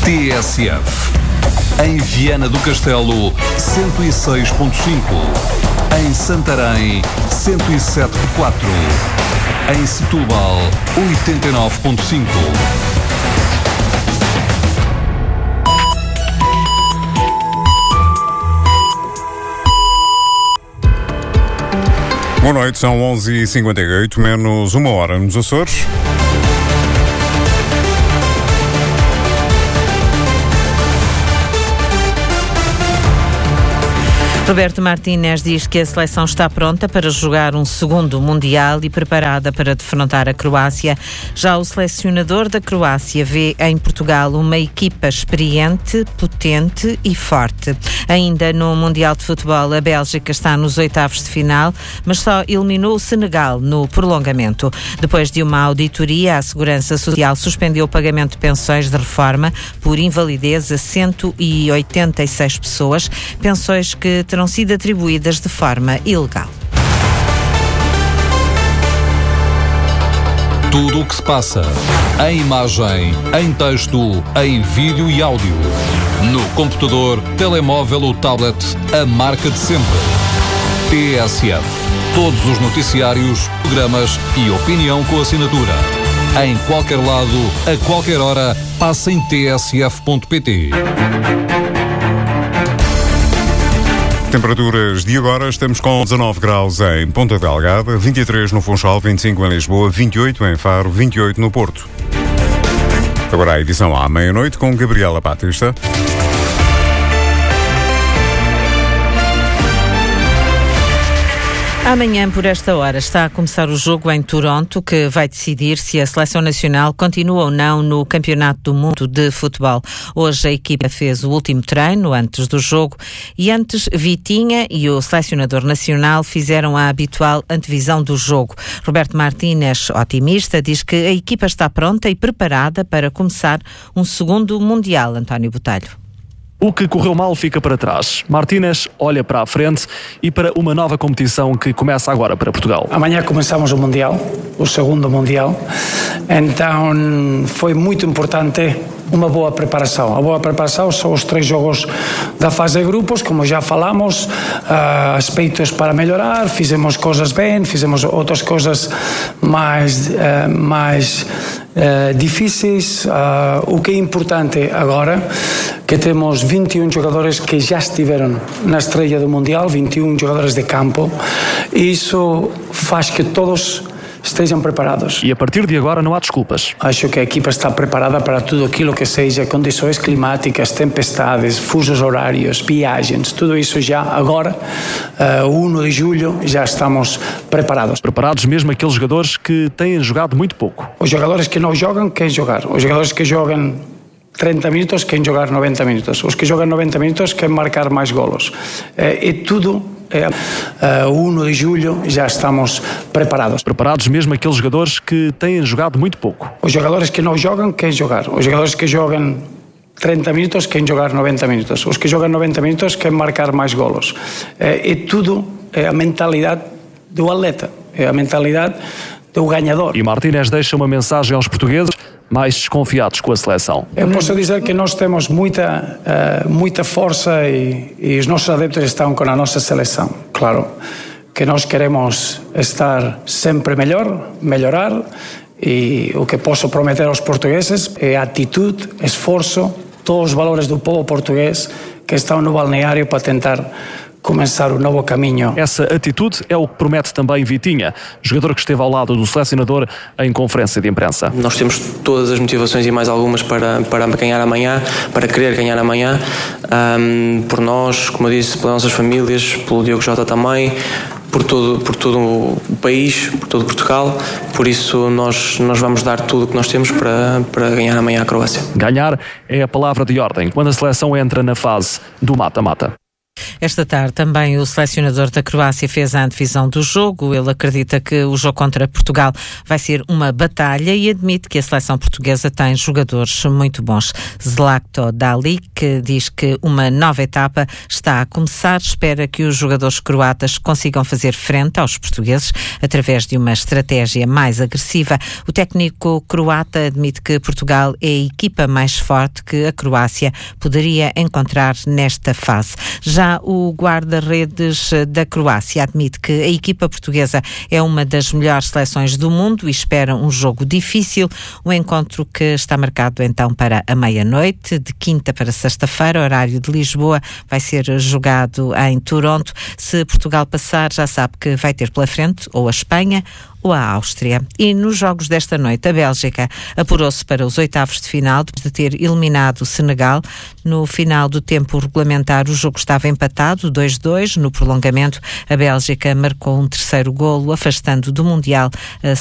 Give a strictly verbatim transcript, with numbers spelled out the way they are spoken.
T S F. Em Viana do Castelo, cento e seis ponto cinco. Em Santarém, cento e sete ponto quatro. Em Setúbal, oitenta e nove ponto cinco. Boa noite, são onze e cinquenta e oito, menos uma hora nos Açores. Roberto Martínez diz que a seleção está pronta para jogar um segundo Mundial e preparada para defrontar a Croácia. Já o selecionador da Croácia vê em Portugal uma equipa experiente, potente e forte. Ainda no Mundial de Futebol, a Bélgica está nos oitavos de final, mas só eliminou o Senegal no prolongamento. Depois de uma auditoria, a Segurança Social suspendeu o pagamento de pensões de reforma por invalidez a cento e oitenta e seis pessoas, pensões que terão sido atribuídas de forma ilegal. Tudo o que se passa, em imagem, em texto, em vídeo e áudio. No computador, telemóvel ou tablet, a marca de sempre. T S F. Todos os noticiários, programas e opinião com assinatura. Em qualquer lado, a qualquer hora, passa em t s f ponto p t. Temperaturas de agora, estamos com dezanove graus em Ponta Delgada, vinte e três no Funchal, vinte e cinco em Lisboa, vinte e oito em Faro, vinte e oito no Porto. Agora a edição à meia-noite com Gabriela Batista. Amanhã, por esta hora, está a começar o jogo em Toronto, que vai decidir se a Seleção Nacional continua ou não no Campeonato do Mundo de Futebol. Hoje a equipa fez o último treino antes do jogo e antes Vitinha e o selecionador nacional fizeram a habitual antevisão do jogo. Roberto Martínez, otimista, diz que a equipa está pronta e preparada para começar um segundo Mundial. António Botelho. O que correu mal fica para trás. Martínez olha para a frente e para uma nova competição que começa agora para Portugal. Amanhã começamos o Mundial, o segundo Mundial. Então foi muito importante uma boa preparação. A boa preparação são os três jogos da fase de grupos, como já falamos, uh, aspectos para melhorar, fizemos coisas bem, fizemos outras coisas mais, uh, mais uh, difíceis. Uh, o que é importante agora, que temos vinte e um jogadores que já estiveram na estreia do Mundial, vinte e um jogadores de campo, e isso faz que todos estejam preparados. E a partir de agora não há desculpas. Acho que a equipa está preparada para tudo aquilo que seja condições climáticas, tempestades, fusos horários, viagens, tudo isso já agora, uh, primeiro de julho, já estamos preparados. Preparados mesmo aqueles jogadores que têm jogado muito pouco. Os jogadores que não jogam, querem jogar. Os jogadores que jogam trinta minutos, querem jogar noventa minutos. Os que jogam noventa minutos, querem marcar mais golos. E tudo é, uh, primeiro de julho, já estamos preparados. Preparados mesmo aqueles jogadores que têm jogado muito pouco. Os jogadores que não jogam, querem jogar. Os jogadores que jogam trinta minutos, querem jogar noventa minutos. Os que jogam noventa minutos, querem marcar mais golos. E tudo é a mentalidade do atleta, é a mentalidade do ganhador. E Martínez deixa uma mensagem aos portugueses mais desconfiados com a seleção. Eu posso dizer que nós temos muita, uh, muita força e, e os nossos adeptos estão com a nossa seleção. Claro que nós queremos estar sempre melhor, melhorar, e o que posso prometer aos portugueses é atitude, esforço, todos os valores do povo português que estão no balneário para tentar começar um novo caminho. Essa atitude é o que promete também Vitinha, jogador que esteve ao lado do selecionador em conferência de imprensa. Nós temos todas as motivações e mais algumas para, para ganhar amanhã, para querer ganhar amanhã, um, por nós, como eu disse, pelas nossas famílias, pelo Diogo Jota também, por todo, por todo o país, por todo Portugal. Por isso nós, nós vamos dar tudo o que nós temos para, para ganhar amanhã a Croácia. Ganhar é a palavra de ordem quando a seleção entra na fase do mata-mata. Esta tarde também o selecionador da Croácia fez a antevisão do jogo. Ele acredita que o jogo contra Portugal vai ser uma batalha e admite que a seleção portuguesa tem jogadores muito bons. Zlatko Dalic diz que uma nova etapa está a começar. Espera que os jogadores croatas consigam fazer frente aos portugueses através de uma estratégia mais agressiva. O técnico croata admite que Portugal é a equipa mais forte que a Croácia poderia encontrar nesta fase. Já o guarda-redes da Croácia admite que a equipa portuguesa é uma das melhores seleções do mundo e espera um jogo difícil. O encontro que está marcado então para a meia-noite, de quinta para sexta-feira, horário de Lisboa, vai ser jogado em Toronto. Se Portugal passar, já sabe que vai ter pela frente ou a Espanha ou a Áustria. E nos jogos desta noite, a Bélgica apurou-se para os oitavos de final, depois de ter eliminado o Senegal. No final do tempo regulamentar, o jogo estava empatado, dois a dois. No prolongamento, a Bélgica marcou um terceiro golo, afastando do Mundial a